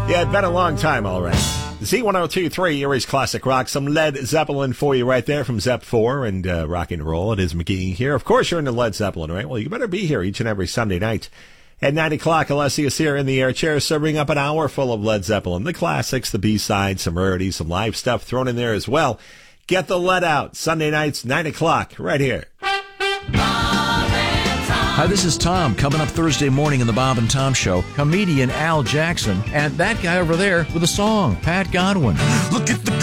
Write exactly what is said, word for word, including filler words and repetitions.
Yeah, it's been a long time already. Z one oh two point three, Erie's Classic Rock. Some Led Zeppelin for you right there from Zep four and uh, rock and roll. It is McGee here. Of course, you're into Led Zeppelin, right? Well, you better be here each and every Sunday night at nine o'clock. Alessia is here in the air chair, serving up an hour full of Led Zeppelin. The classics, the B-sides, some rarities, some live stuff thrown in there as well. Get the lead out. Sunday nights, nine o'clock, right here. Hi, this is Tom. Coming up Thursday morning in the Bob and Tom Show, comedian Al Jackson, and that guy over there with a song, Pat Godwin. Look at the